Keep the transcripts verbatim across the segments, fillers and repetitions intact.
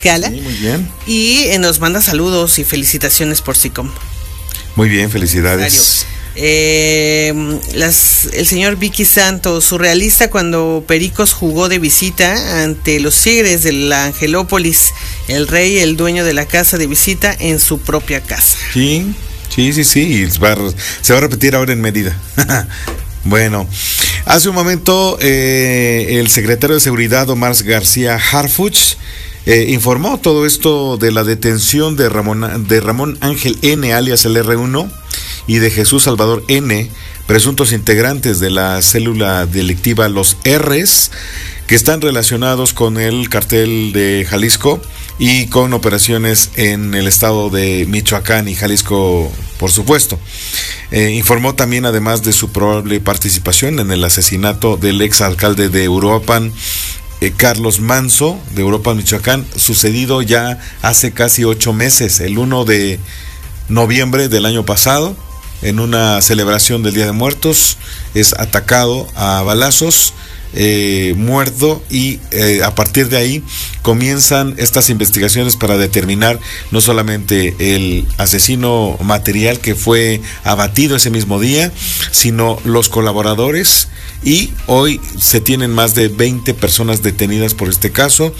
Gala. Sí, muy bien. Y eh, nos manda saludos y felicitaciones por SICOM. Muy bien, felicidades. Eh, las, el señor Vicky Santos, surrealista cuando Pericos jugó de visita ante los Tigres de la Angelópolis, el rey, el dueño de la casa de visita en su propia casa. Sí, sí, sí, sí, y va, se va a repetir ahora en Mérida. Bueno, hace un momento eh, el secretario de Seguridad Omar García Harfuch eh, informó todo esto de la detención de Ramón, de Ramón Ángel N, alias el erre uno, y de Jesús Salvador N, presuntos integrantes de la célula delictiva Los R's, que están relacionados con el cartel de Jalisco y con operaciones en el estado de Michoacán y Jalisco, por supuesto. Eh, informó también, además de su probable participación en el asesinato del exalcalde de Uruapan, eh, Carlos Manso, de Uruapan, Michoacán, sucedido ya hace casi ocho meses, el primero de noviembre del año pasado, en una celebración del Día de Muertos, es atacado a balazos, Eh, muerto, y eh, a partir de ahí comienzan estas investigaciones para determinar no solamente el asesino material que fue abatido ese mismo día, sino los colaboradores, y hoy se tienen más de veinte personas detenidas por este caso.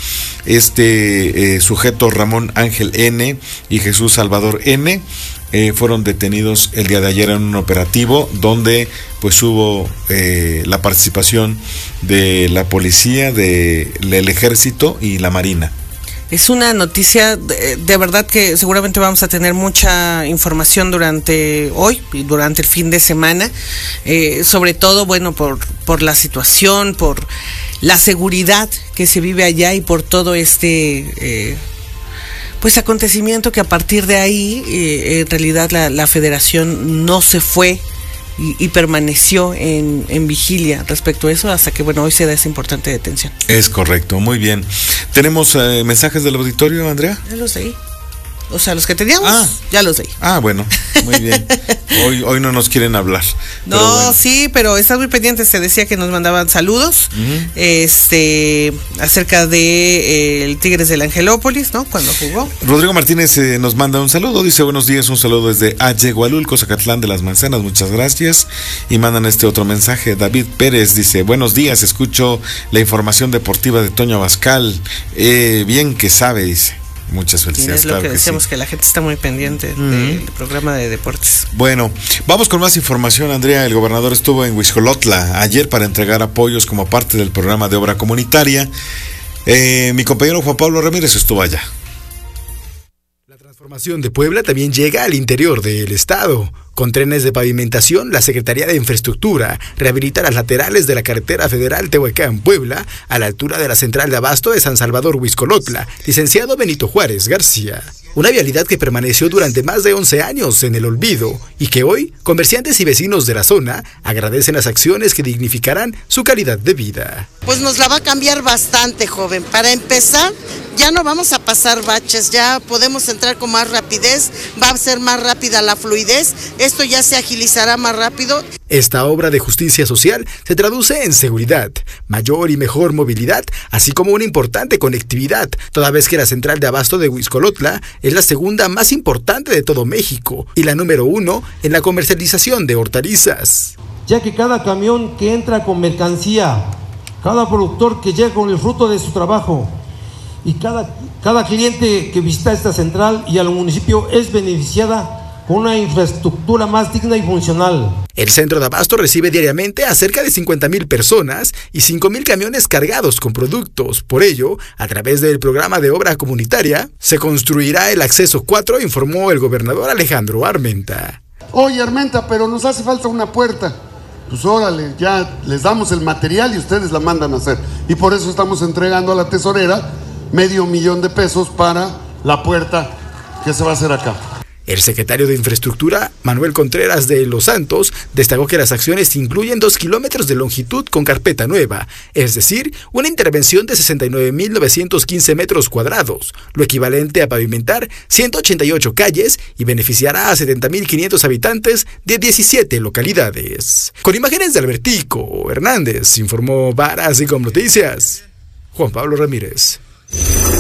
Este eh, sujeto Ramón Ángel N y Jesús Salvador N Eh, fueron detenidos el día de ayer en un operativo donde pues hubo eh, la participación de la policía, de, del ejército y la marina. Es una noticia de, de verdad que seguramente vamos a tener mucha información durante hoy y durante el fin de semana, eh, sobre todo, bueno, por, por la situación, por la seguridad que se vive allá y por todo este eh, pues acontecimiento que a partir de ahí eh, en realidad la, la federación no se fue y, y permaneció en, en vigilia respecto a eso hasta que bueno hoy se da esa importante detención. Es correcto, muy bien. ¿Tenemos eh, mensajes del auditorio, Andrea? Ya los leí. O sea, los que teníamos, ah, ya los leí. Ah, bueno, muy bien. Hoy, hoy no nos quieren hablar. No, pero bueno. Sí, pero estás muy pendiente. Se decía que nos mandaban saludos, uh-huh. este, acerca de eh, el Tigres del Angelópolis, ¿no? Cuando jugó. Rodrigo Martínez eh, nos manda un saludo. Dice buenos días, un saludo desde Ayegualulco, Zacatlán de las Manzanas. Muchas gracias. Y mandan este otro mensaje. David Pérez dice buenos días. Escucho la información deportiva de Toño Abascal. Eh, bien que sabe, dice. Muchas felicidades. Es lo claro que, que decíamos, sí. Que la gente está muy pendiente mm. del programa de deportes. Bueno, vamos con más información, Andrea. El gobernador estuvo en Huixcolotla ayer para entregar apoyos como parte del programa de obra comunitaria. Eh, mi compañero Juan Pablo Ramírez estuvo allá. La transformación de Puebla también llega al interior del estado. Con trenes de pavimentación, la Secretaría de Infraestructura rehabilita las laterales de la carretera federal Tehuacán-Puebla a la altura de la central de abasto de San Salvador Huixcolotla, licenciado Benito Juárez García. Una vialidad que permaneció durante más de once años en el olvido y que hoy comerciantes y vecinos de la zona agradecen las acciones que dignificarán su calidad de vida. Pues nos la va a cambiar bastante, joven. Para empezar, ya no vamos a pasar baches, ya podemos entrar con más rapidez, va a ser más rápida la fluidez, esto ya se agilizará más rápido. Esta obra de justicia social se traduce en seguridad, mayor y mejor movilidad, así como una importante conectividad, toda vez que la central de abasto de Huixcolotla es la segunda más importante de todo México y la número uno en la comercialización de hortalizas. Ya que cada camión que entra con mercancía, cada productor que llega con el fruto de su trabajo y cada, cada cliente que visita esta central y al municipio es beneficiada con una infraestructura más digna y funcional. El centro de abasto recibe diariamente a cerca de cincuenta mil personas y cinco mil camiones cargados con productos. Por ello, a través del programa de obra comunitaria, se construirá el acceso cuatro, informó el gobernador Alejandro Armenta. Oye, Armenta, pero nos hace falta una puerta. Pues órale, ya les damos el material y ustedes la mandan a hacer. Y por eso estamos entregando a la tesorera medio millón de pesos para la puerta que se va a hacer acá. El secretario de Infraestructura, Manuel Contreras de Los Santos, destacó que las acciones incluyen dos kilómetros de longitud con carpeta nueva, es decir, una intervención de sesenta y nueve mil novecientos quince metros cuadrados, lo equivalente a pavimentar ciento ochenta y ocho calles y beneficiará a setenta mil quinientos habitantes de diecisiete localidades. Con imágenes de Albertico Hernández, informó Varas y con Noticias, Juan Pablo Ramírez.